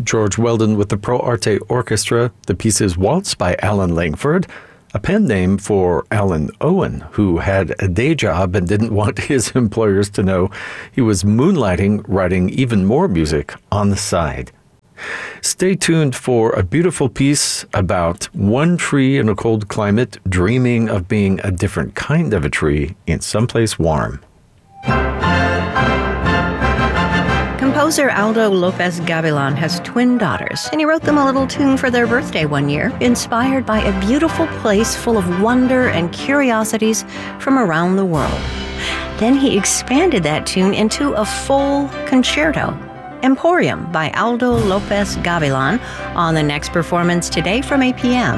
George Weldon with the Pro Arte Orchestra. The piece is Waltz by Alan Langford, a pen name for Alan Owen, who had a day job and didn't want his employers to know he was moonlighting, writing even more music on the side. Stay tuned for a beautiful piece about one tree in a cold climate dreaming of being a different kind of a tree in someplace warm. Composer Aldo Lopez Gavilan has twin daughters, and he wrote them a little tune for their birthday one year, inspired by a beautiful place full of wonder and curiosities from around the world. Then he expanded that tune into a full concerto. Emporium by Aldo Lopez Gavilan on the next performance today from 8 p.m.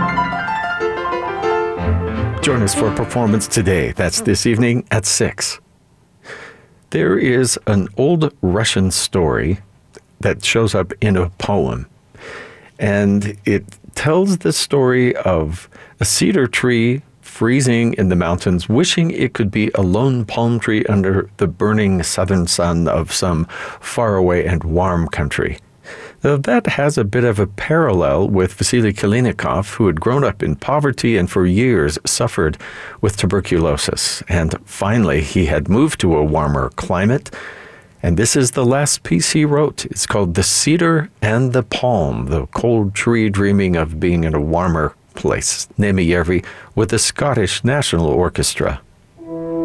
Join us for Performance Today. That's this evening at 6. There is an old Russian story that shows up in a poem, and it tells the story of a cedar tree freezing in the mountains, wishing it could be a lone palm tree under the burning southern sun of some faraway and warm country. Now, that has a bit of a parallel with Vasily Kalinikov, who had grown up in poverty and for years suffered with tuberculosis. And finally, he had moved to a warmer climate. And this is the last piece he wrote. It's called The Cedar and the Palm, the cold tree dreaming of being in a warmer place. Nemi Järvi with the Scottish National Orchestra.